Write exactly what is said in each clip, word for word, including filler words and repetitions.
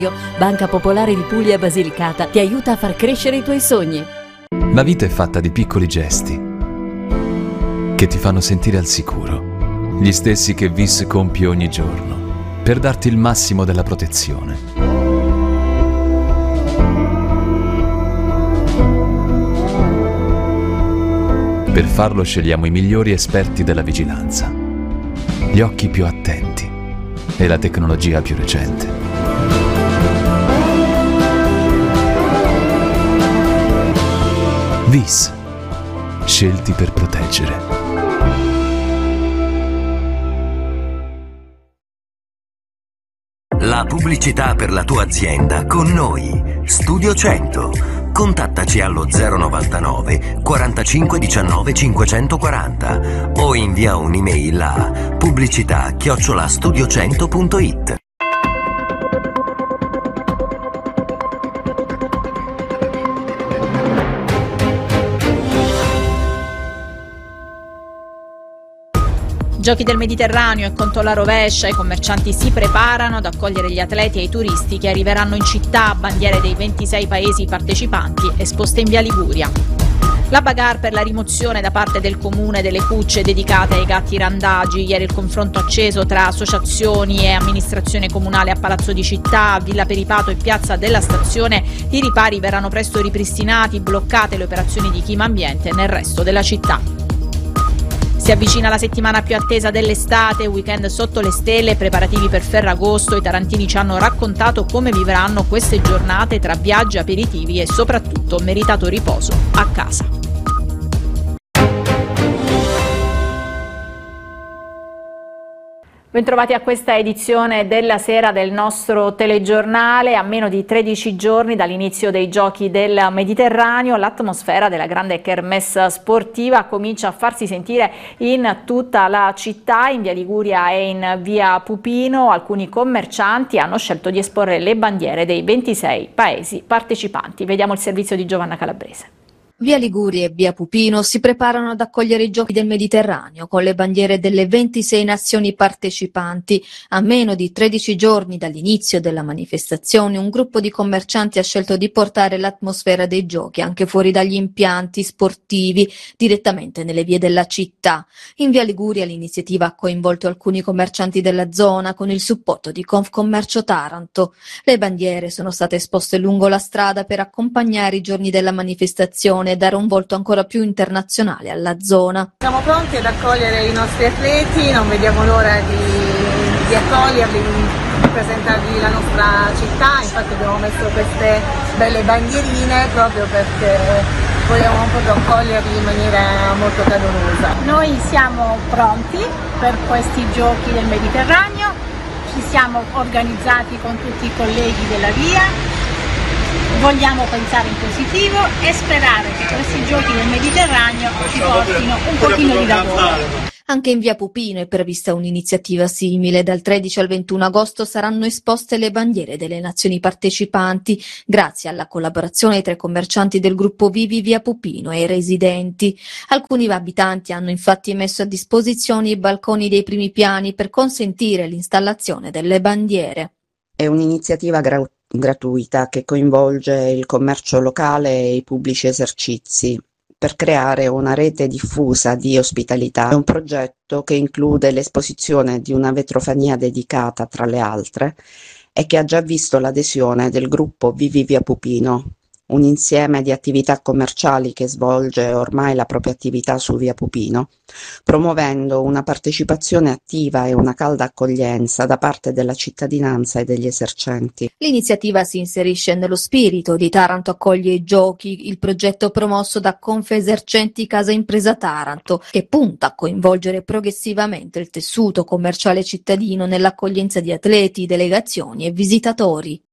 Banca Popolare di Puglia Basilicata ti aiuta a far crescere i tuoi sogni. La vita è fatta di piccoli gesti che ti fanno sentire al sicuro, gli stessi che V I S compie ogni giorno per darti il massimo della protezione. Per farlo scegliamo i migliori esperti della vigilanza, gli occhi più attenti e la tecnologia più recente. V I S, scelti per proteggere. La pubblicità per la tua azienda con noi. Studio cento. Contattaci allo zero novantanove quarantacinque diciannove cinquecentoquaranta o invia un'email a pubblicità chiocciola studiocento punto it. Giochi del Mediterraneo e conto alla rovescia, i commercianti si preparano ad accogliere gli atleti e i turisti che arriveranno in città, bandiere dei ventisei paesi partecipanti esposte in via Liguria. La bagarre per la rimozione da parte del comune delle cucce dedicate ai gatti randagi, ieri il confronto acceso tra associazioni e amministrazione comunale a Palazzo di Città, a Villa Peripato e Piazza della Stazione. I ripari verranno presto ripristinati, bloccate le operazioni di Chima Ambiente nel resto della città. Si avvicina la settimana più attesa dell'estate, weekend sotto le stelle, preparativi per Ferragosto. I tarantini ci hanno raccontato come vivranno queste giornate tra viaggi, aperitivi e soprattutto meritato riposo a casa. Bentrovati a questa edizione della sera del nostro telegiornale. A meno di tredici giorni dall'inizio dei Giochi del Mediterraneo, l'atmosfera della grande kermesse sportiva comincia a farsi sentire in tutta la città. In via Liguria e in via Pupino alcuni commercianti hanno scelto di esporre le bandiere dei ventisei paesi partecipanti. Vediamo il servizio di Giovanna Calabrese. Via Liguria e via Pupino si preparano ad accogliere i Giochi del Mediterraneo con le bandiere delle ventisei nazioni partecipanti. A meno di tredici giorni dall'inizio della manifestazione, un gruppo di commercianti ha scelto di portare l'atmosfera dei Giochi anche fuori dagli impianti sportivi, direttamente nelle vie della città. In via Liguria l'iniziativa ha coinvolto alcuni commercianti della zona con il supporto di Confcommercio Taranto. Le bandiere sono state esposte lungo la strada per accompagnare i giorni della manifestazione e dare un volto ancora più internazionale alla zona. Siamo pronti ad accogliere i nostri atleti, non vediamo l'ora di, di accoglierli, di presentargli la nostra città. Infatti abbiamo messo queste belle bandierine proprio perché vogliamo proprio accoglierli in maniera molto calorosa. Noi siamo pronti per questi Giochi del Mediterraneo, ci siamo organizzati con tutti i colleghi della via. Vogliamo pensare in positivo e sperare che questi Giochi del Mediterraneo ci portino un pochino di lavoro. Anche in via Pupino è prevista un'iniziativa simile. Dal tredici al ventuno agosto saranno esposte le bandiere delle nazioni partecipanti, grazie alla collaborazione tra i commercianti del gruppo Vivi via Pupino e i residenti. Alcuni abitanti hanno infatti messo a disposizione i balconi dei primi piani per consentire l'installazione delle bandiere. È un'iniziativa gra- gratuita che coinvolge il commercio locale e i pubblici esercizi per creare una rete diffusa di ospitalità. È un progetto che include l'esposizione di una vetrofania dedicata, tra le altre, e che ha già visto l'adesione del gruppo Vivi via Pupino, un insieme di attività commerciali che svolge ormai la propria attività su via Pupino, promuovendo una partecipazione attiva e una calda accoglienza da parte della cittadinanza e degli esercenti. L'iniziativa si inserisce nello spirito di Taranto accoglie i Giochi, il progetto promosso da Confesercenti Casa Impresa Taranto, che punta a coinvolgere progressivamente il tessuto commerciale cittadino nell'accoglienza di atleti, delegazioni e visitatori.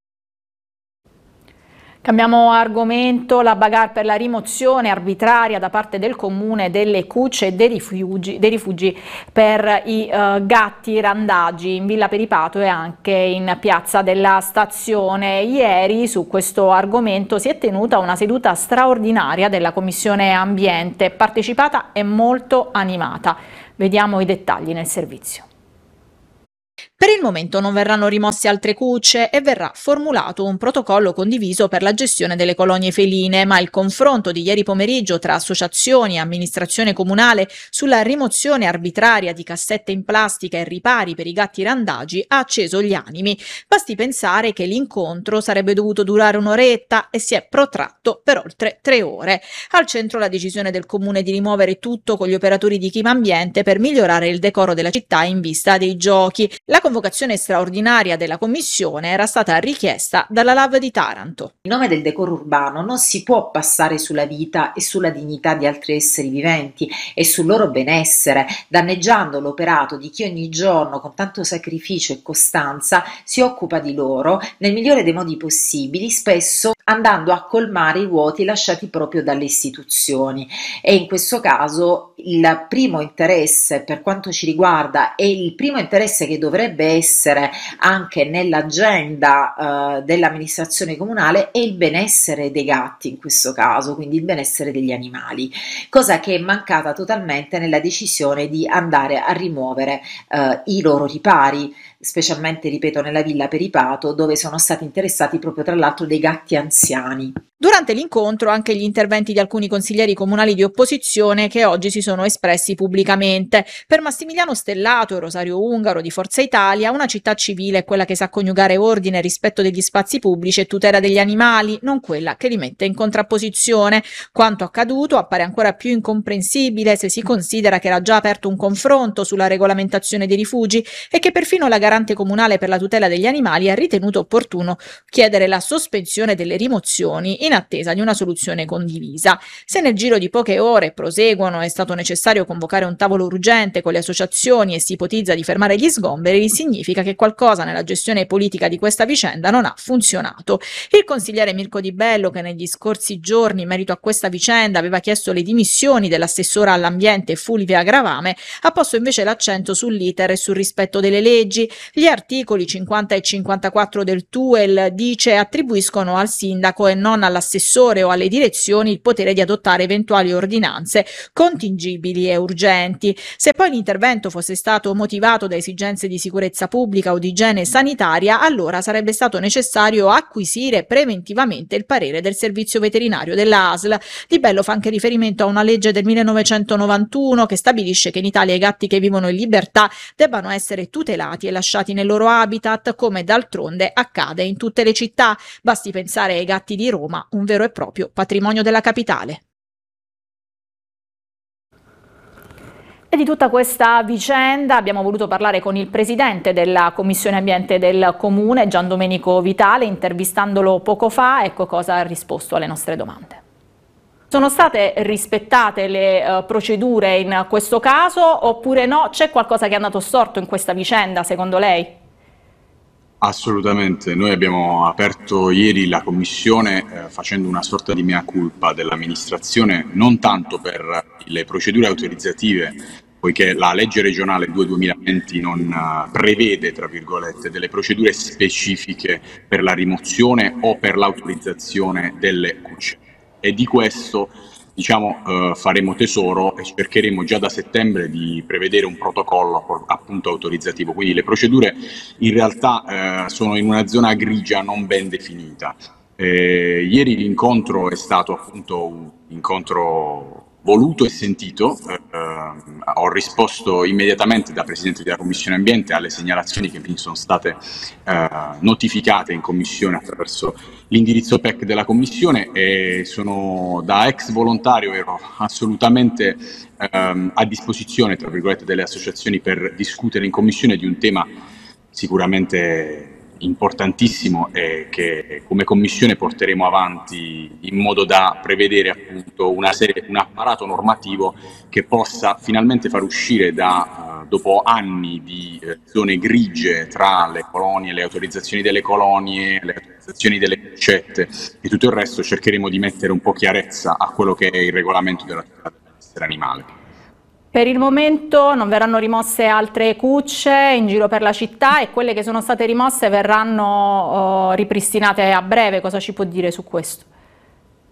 Cambiamo argomento. La bagarre per la rimozione arbitraria da parte del comune delle cucce e dei rifugi, dei rifugi per i uh, gatti randagi in Villa Peripato e anche in Piazza della Stazione. Ieri su questo argomento si è tenuta una seduta straordinaria della Commissione Ambiente, partecipata e molto animata. Vediamo i dettagli nel servizio. Per il momento non verranno rimosse altre cucce e verrà formulato un protocollo condiviso per la gestione delle colonie feline, ma il confronto di ieri pomeriggio tra associazioni e amministrazione comunale sulla rimozione arbitraria di cassette in plastica e ripari per i gatti randagi ha acceso gli animi. Basti pensare che l'incontro sarebbe dovuto durare un'oretta e si è protratto per oltre tre ore. Al centro la decisione del comune di rimuovere tutto con gli operatori di Clima Ambiente per migliorare il decoro della città in vista dei giochi. La convocazione straordinaria della commissione era stata richiesta dalla L A V di Taranto. In nome del decoro urbano non si può passare sulla vita e sulla dignità di altri esseri viventi e sul loro benessere, danneggiando l'operato di chi ogni giorno con tanto sacrificio e costanza si occupa di loro nel migliore dei modi possibili, spesso andando a colmare i vuoti lasciati proprio dalle istituzioni. E in questo caso il primo interesse per quanto ci riguarda e il primo interesse che dovrebbe essere anche nell'agenda eh, dell'amministrazione comunale è il benessere dei gatti in questo caso, quindi il benessere degli animali, cosa che è mancata totalmente nella decisione di andare a rimuovere eh, i loro ripari, specialmente, ripeto, nella Villa Peripato, dove sono stati interessati proprio tra l'altro dei gatti anziani. Durante l'incontro anche gli interventi di alcuni consiglieri comunali di opposizione che oggi si sono espressi pubblicamente. Per Massimiliano Stellato e Rosario Ungaro di Forza Italia, una città civile è quella che sa coniugare ordine, rispetto degli spazi pubblici e tutela degli animali, non quella che li mette in contrapposizione. Quanto accaduto appare ancora più incomprensibile se si considera che era già aperto un confronto sulla regolamentazione dei rifugi e che perfino la garante comunale per la tutela degli animali ha ritenuto opportuno chiedere la sospensione delle rimozioni in attesa di una soluzione condivisa. Se nel giro di poche ore proseguono è stato necessario convocare un tavolo urgente con le associazioni e si ipotizza di fermare gli sgomberi, significa che qualcosa nella gestione politica di questa vicenda non ha funzionato. Il consigliere Mirko Di Bello, che negli scorsi giorni in merito a questa vicenda aveva chiesto le dimissioni dell'assessora all'ambiente Fulvia Gravame, ha posto invece l'accento sull'iter e sul rispetto delle leggi. Gli articoli cinquanta e cinquantaquattro del T U E L, dice, attribuiscono al sindaco e non all'assessore o alle direzioni il potere di adottare eventuali ordinanze contingibili e urgenti. Se poi l'intervento fosse stato motivato da esigenze di sicurezza pubblica o di igiene sanitaria, allora sarebbe stato necessario acquisire preventivamente il parere del servizio veterinario della A S L. Di Bello fa anche riferimento a una legge del millenovecentonovantuno che stabilisce che in Italia i gatti che vivono in libertà debbano essere tutelati e lasciati nel loro habitat, come d'altronde accade in tutte le città. Basti pensare ai gatti di Roma, un vero e proprio patrimonio della capitale. E di tutta questa vicenda abbiamo voluto parlare con il presidente della Commissione Ambiente del Comune, Gian Domenico Vitale, intervistandolo poco fa. Ecco cosa ha risposto alle nostre domande. Sono state rispettate le uh, procedure in questo caso oppure no? C'è qualcosa che è andato storto in questa vicenda secondo lei? Assolutamente, noi abbiamo aperto ieri la commissione eh, facendo una sorta di mea culpa dell'amministrazione, non tanto per le procedure autorizzative, poiché la legge regionale due duemilaventi non uh, prevede, tra virgolette, delle procedure specifiche per la rimozione o per l'autorizzazione delle cucce. E di questo diciamo eh, faremo tesoro e cercheremo già da settembre di prevedere un protocollo appunto autorizzativo, quindi le procedure in realtà eh, sono in una zona grigia non ben definita. Eh, ieri l'incontro è stato appunto un incontro voluto e sentito, eh, ho risposto immediatamente da Presidente della Commissione Ambiente alle segnalazioni che mi sono state eh, notificate in Commissione attraverso l'indirizzo P E C della Commissione e sono da ex volontario ero assolutamente ehm, a disposizione, tra virgolette, delle associazioni per discutere in Commissione di un tema sicuramente importantissimo e che come Commissione porteremo avanti in modo da prevedere appunto una serie, un apparato normativo che possa finalmente far uscire da, uh, dopo anni di uh, zone grigie tra le colonie, le autorizzazioni delle colonie, le autorizzazioni delle cuccette e tutto il resto, cercheremo di mettere un po' chiarezza a quello che è il regolamento della tutela dell'essere animale. Per il momento non verranno rimosse altre cucce in giro per la città e quelle che sono state rimosse verranno uh, ripristinate a breve. Cosa ci può dire su questo?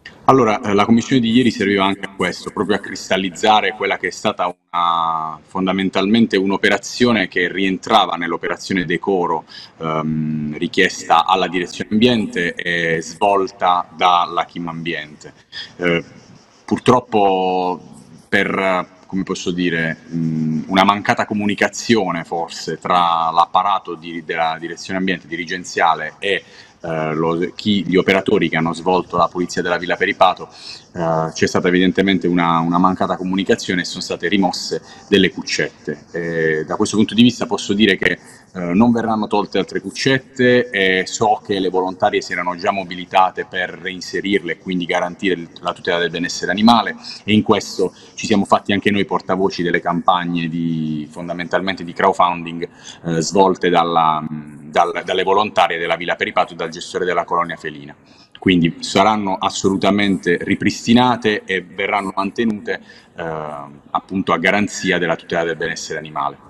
Allora, eh, la commissione di ieri serviva anche a questo, proprio a cristallizzare quella che è stata una, fondamentalmente un'operazione che rientrava nell'operazione decoro ehm, richiesta alla direzione ambiente e svolta dalla Kim Ambiente. Eh, purtroppo per, come posso dire, mh, una mancata comunicazione forse tra l'apparato di, della direzione ambiente dirigenziale e Uh, lo, chi, gli operatori che hanno svolto la pulizia della Villa Peripato, uh, c'è stata evidentemente una, una mancata comunicazione e sono state rimosse delle cuccette. E da questo punto di vista posso dire che uh, non verranno tolte altre cuccette e so che le volontarie si erano già mobilitate per reinserirle e quindi garantire la tutela del benessere animale, e in questo ci siamo fatti anche noi portavoci delle campagne di, fondamentalmente di crowdfunding uh, svolte dalla Dal, dalle volontarie della Villa Peripato e dal gestore della colonia felina. Quindi saranno assolutamente ripristinate e verranno mantenute eh, appunto a garanzia della tutela del benessere animale.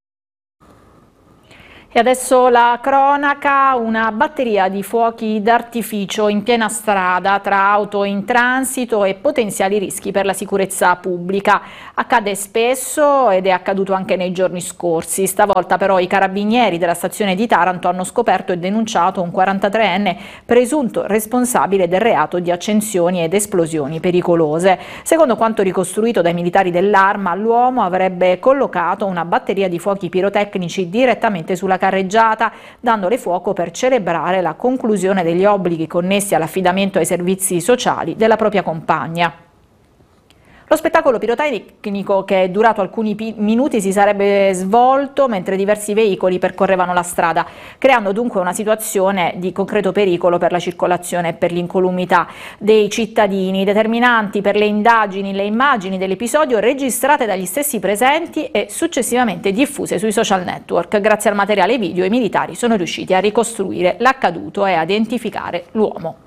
E adesso la cronaca: una batteria di fuochi d'artificio in piena strada tra auto in transito e potenziali rischi per la sicurezza pubblica. Accade spesso ed è accaduto anche nei giorni scorsi. Stavolta però i carabinieri della stazione di Taranto hanno scoperto e denunciato un quarantatreenne presunto responsabile del reato di accensioni ed esplosioni pericolose. Secondo quanto ricostruito dai militari dell'Arma, l'uomo avrebbe collocato una batteria di fuochi pirotecnici direttamente sulla carreggiata, dandole fuoco per celebrare la conclusione degli obblighi connessi all'affidamento ai servizi sociali della propria compagna. Lo spettacolo pirotecnico, che è durato alcuni minuti, si sarebbe svolto mentre diversi veicoli percorrevano la strada, creando dunque una situazione di concreto pericolo per la circolazione e per l'incolumità dei cittadini. Determinanti per le indagini le immagini dell'episodio registrate dagli stessi presenti e successivamente diffuse sui social network. Grazie al materiale video i militari sono riusciti a ricostruire l'accaduto e a identificare l'uomo.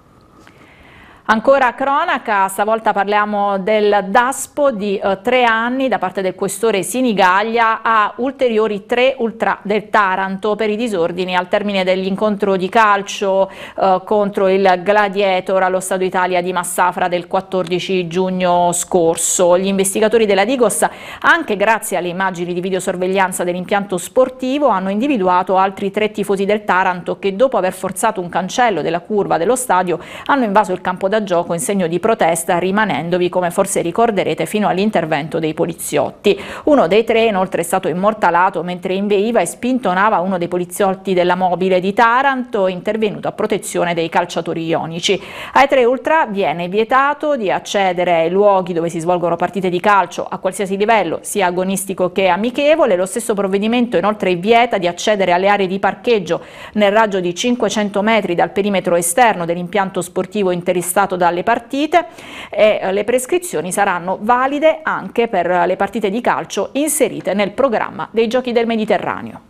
Ancora cronaca, stavolta parliamo del daspo di eh, tre anni da parte del questore Sinigaglia a ulteriori tre ultra del Taranto per i disordini al termine dell'incontro di calcio eh, contro il Gladiator allo Stadio Italia di Massafra del quattordici giugno scorso. Gli investigatori della Digos, anche grazie alle immagini di videosorveglianza dell'impianto sportivo, hanno individuato altri tre tifosi del Taranto che, dopo aver forzato un cancello della curva dello stadio, hanno invaso il campo da gioco in segno di protesta, rimanendovi, come forse ricorderete, fino all'intervento dei poliziotti. Uno dei tre inoltre è stato immortalato mentre inveiva e spintonava uno dei poliziotti della mobile di Taranto, intervenuto a protezione dei calciatori ionici. Ai tre ultra viene vietato di accedere ai luoghi dove si svolgono partite di calcio a qualsiasi livello, sia agonistico che amichevole. Lo stesso provvedimento inoltre vieta di accedere alle aree di parcheggio nel raggio di cinquecento metri dal perimetro esterno dell'impianto sportivo interessato dalle partite, e le prescrizioni saranno valide anche per le partite di calcio inserite nel programma dei Giochi del Mediterraneo.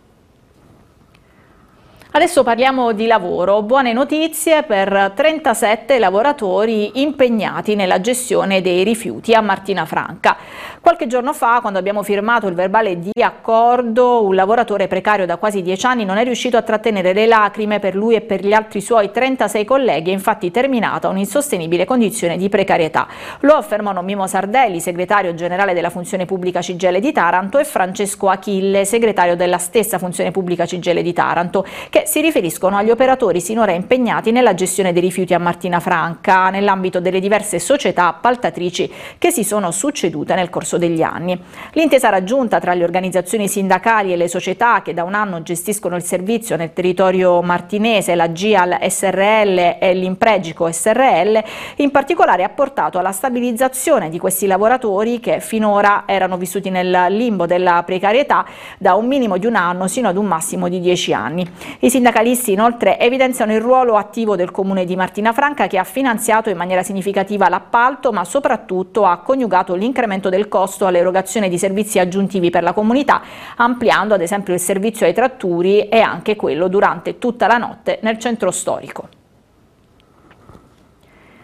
Adesso parliamo di lavoro. Buone notizie per trentasette lavoratori impegnati nella gestione dei rifiuti a Martina Franca. Qualche giorno fa, quando abbiamo firmato il verbale di accordo, un lavoratore precario da quasi dieci anni non è riuscito a trattenere le lacrime per lui e per gli altri suoi trentasei colleghi, è infatti terminata un'insostenibile condizione di precarietà. Lo affermano Mimo Sardelli, segretario generale della Funzione Pubblica C G I L di Taranto, e Francesco Achille, segretario della stessa Funzione Pubblica C G I L di Taranto, che si riferiscono agli operatori sinora impegnati nella gestione dei rifiuti a Martina Franca nell'ambito delle diverse società appaltatrici che si sono succedute nel corso degli anni. L'intesa raggiunta tra le organizzazioni sindacali e le società che da un anno gestiscono il servizio nel territorio martinese, la G I A L S R L e l'Impregico S R L, in particolare ha portato alla stabilizzazione di questi lavoratori che finora erano vissuti nel limbo della precarietà da un minimo di un anno sino ad un massimo di dieci anni. I sindacalisti inoltre evidenziano il ruolo attivo del Comune di Martina Franca, che ha finanziato in maniera significativa l'appalto, ma soprattutto ha coniugato l'incremento del costo all'erogazione di servizi aggiuntivi per la comunità, ampliando ad esempio il servizio ai tratturi e anche quello durante tutta la notte nel centro storico.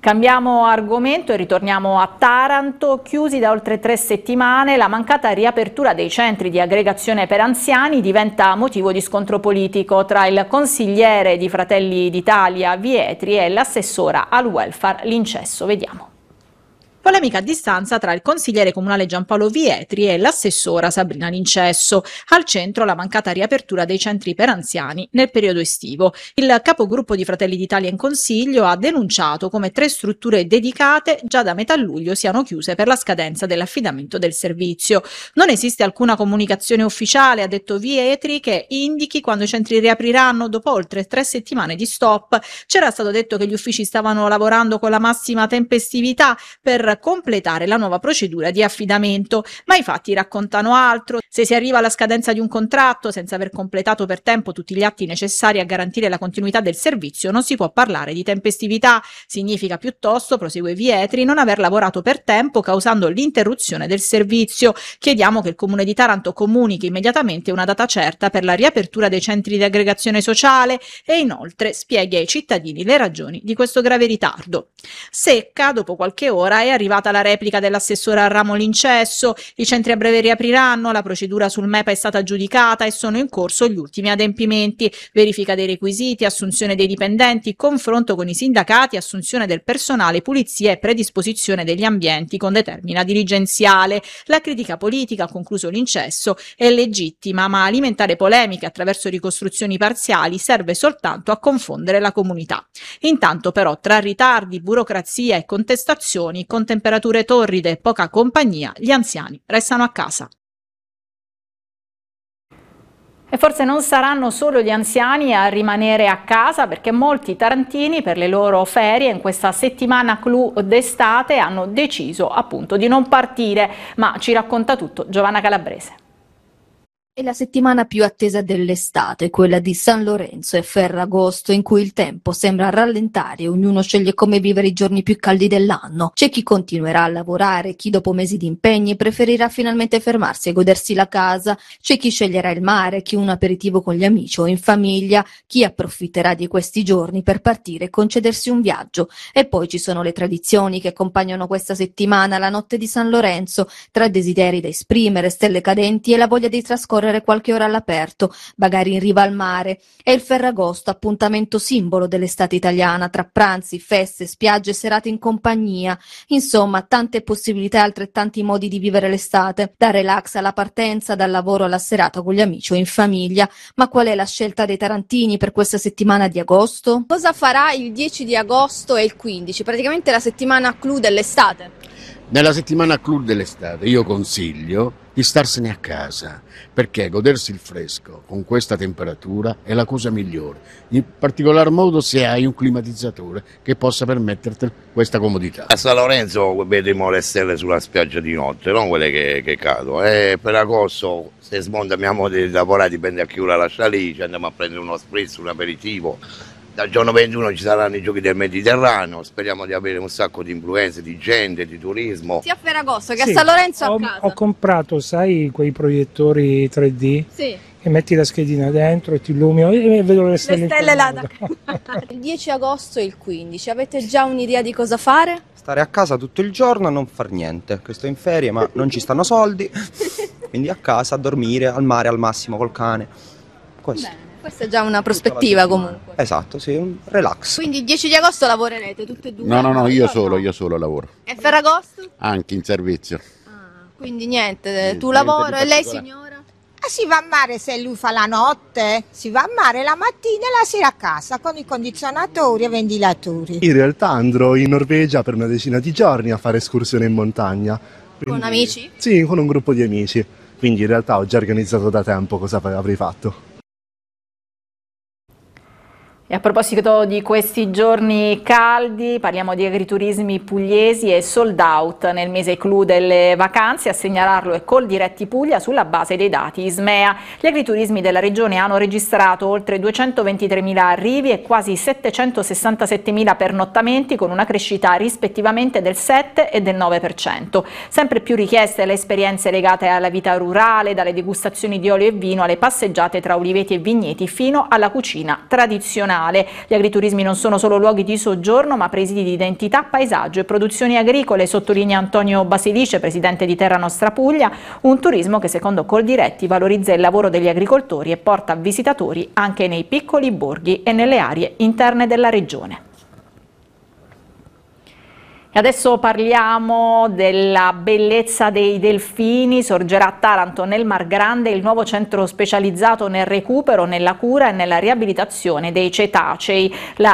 Cambiamo argomento e ritorniamo a Taranto. Chiusi da oltre tre settimane, la mancata riapertura dei centri di aggregazione per anziani diventa motivo di scontro politico tra il consigliere di Fratelli d'Italia Vietri e l'assessora al welfare Lincesso. Vediamo. Polemica a distanza tra il consigliere comunale Giampaolo Vietri e l'assessora Sabrina Lincesso. Al centro la mancata riapertura dei centri per anziani nel periodo estivo. Il capogruppo di Fratelli d'Italia in Consiglio ha denunciato come tre strutture dedicate già da metà luglio siano chiuse per la scadenza dell'affidamento del servizio. Non esiste alcuna comunicazione ufficiale, ha detto Vietri, che indichi quando i centri riapriranno dopo oltre tre settimane di stop. C'era stato detto che gli uffici stavano lavorando con la massima tempestività per completare la nuova procedura di affidamento, ma i fatti raccontano altro. Se si arriva alla scadenza di un contratto senza aver completato per tempo tutti gli atti necessari a garantire la continuità del servizio, non si può parlare di tempestività. Significa piuttosto, prosegue Vietri, non aver lavorato per tempo causando l'interruzione del servizio. Chiediamo che il Comune di Taranto comunichi immediatamente una data certa per la riapertura dei centri di aggregazione sociale e inoltre spieghi ai cittadini le ragioni di questo grave ritardo. Secca, dopo qualche ora è arrivata la replica dell'assessora al ramo Lincesso. I centri a breve riapriranno, la procedura sul M E P è stata aggiudicata e sono in corso gli ultimi adempimenti, verifica dei requisiti, assunzione dei dipendenti, confronto con i sindacati, assunzione del personale, pulizia e predisposizione degli ambienti con determina dirigenziale. La critica politica, ha concluso Lincesso, è legittima, ma alimentare polemiche attraverso ricostruzioni parziali serve soltanto a confondere la comunità. Intanto però tra ritardi, burocrazia e contestazioni, con temperature torride e poca compagnia, gli anziani restano a casa. E forse non saranno solo gli anziani a rimanere a casa, perché molti tarantini per le loro ferie in questa settimana clou d'estate hanno deciso appunto di non partire, ma ci racconta tutto Giovanna Calabrese. È la settimana più attesa dell'estate, quella di San Lorenzo e Ferragosto, in cui il tempo sembra rallentare e ognuno sceglie come vivere i giorni più caldi dell'anno. C'è chi continuerà a lavorare, chi dopo mesi di impegni preferirà finalmente fermarsi e godersi la casa, c'è chi sceglierà il mare, chi un aperitivo con gli amici o in famiglia, chi approfitterà di questi giorni per partire e concedersi un viaggio. E poi ci sono le tradizioni che accompagnano questa settimana, la notte di San Lorenzo, tra desideri da esprimere, stelle cadenti e la voglia di trascorrere qualche ora all'aperto, magari in riva al mare. È il Ferragosto, appuntamento simbolo dell'estate italiana, tra pranzi, feste, spiagge, serate in compagnia. Insomma, tante possibilità e altrettanti modi di vivere l'estate, dal relax alla partenza, dal lavoro alla serata con gli amici o in famiglia. Ma qual è la scelta dei tarantini per questa settimana di agosto? Cosa farà il dieci di agosto e il quindici? Praticamente la settimana clou dell'estate. Nella settimana clou dell'estate io consiglio di starsene a casa, perché godersi il fresco con questa temperatura è la cosa migliore, in particolar modo se hai un climatizzatore che possa permetterti questa comodità. A San Lorenzo vedremo le stelle sulla spiaggia di notte, non quelle che, che cadono, e per agosto se smonta mia moglie di lavorare dipende a che ora lascia lì, ci andiamo a prendere uno spritz, un aperitivo. Dal giorno ventuno ci saranno i giochi del Mediterraneo, speriamo di avere un sacco di influenze, di gente, di turismo. Sia a Ferragosto che sì, a San Lorenzo ho, a casa. Ho comprato, sai, quei proiettori tre D? Sì. E metti la schedina dentro e ti illumino e vedo le stelle. Le stelle là. Il dieci agosto e il quindici, avete già un'idea di cosa fare? Stare a casa tutto il giorno e non far niente, che sto in ferie ma non ci stanno soldi, quindi a casa a dormire, al mare al massimo col cane. Questo. Bene. Questa è già una prospettiva comunque. Esatto, sì, un relax. Quindi il dieci di agosto lavorerete tutte e due? No, no, no, io solo, io solo lavoro. E Ferragosto? Anche in servizio. Ah, quindi niente, niente tu lavoro e lei signora? Ah, si va a mare se lui fa la notte, si va a mare la mattina e la sera a casa con i condizionatori e ventilatori. In realtà andrò in Norvegia per una decina di giorni a fare escursione in montagna. Quindi, con amici? Sì, con un gruppo di amici. Quindi in realtà ho già organizzato da tempo cosa avrei fatto. E a proposito di questi giorni caldi, parliamo di agriturismi pugliesi e sold out nel mese clou delle vacanze. A segnalarlo è Coldiretti Puglia sulla base dei dati Ismea. Gli agriturismi della regione hanno registrato oltre duecentoventitremila arrivi e quasi settecentosessantasettemila pernottamenti, con una crescita rispettivamente del sette e del nove per cento. Sempre più richieste le esperienze legate alla vita rurale, dalle degustazioni di olio e vino alle passeggiate tra uliveti e vigneti fino alla cucina tradizionale. nazionale. Gli agriturismi non sono solo luoghi di soggiorno, ma presidi di identità, paesaggio e produzioni agricole, sottolinea Antonio Basilice, presidente di Terra Nostra Puglia, un turismo che secondo Coldiretti valorizza il lavoro degli agricoltori e porta visitatori anche nei piccoli borghi e nelle aree interne della regione. E adesso parliamo della bellezza dei delfini. Sorgerà a Taranto, nel Mar Grande, il nuovo centro specializzato nel recupero, nella cura e nella riabilitazione dei cetacei. La